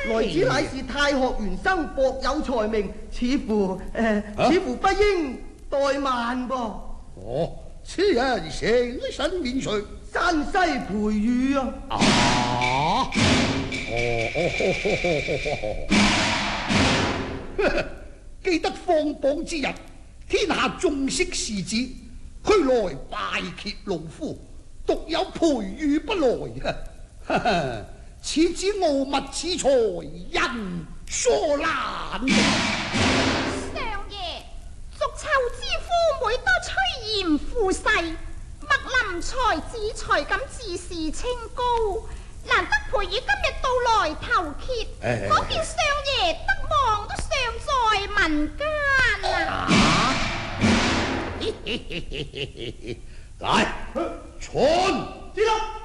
來子乃是太學元生，博有才名，似乎不應怠慢噃。 哦，此人成身名誰？ 山西培宇啊！ 記得放榜之日，天下眾識士子，俱來拜謁老夫，獨有培宇不來。此子傲物此才，人疏懶。 相爺，逐臭之夫每多趨炎附勢，麥林才子才敢自視清高。難得培宇今日到來投謁，可見相爺德望都尚在民間啊！ 來，傳！ 知啦。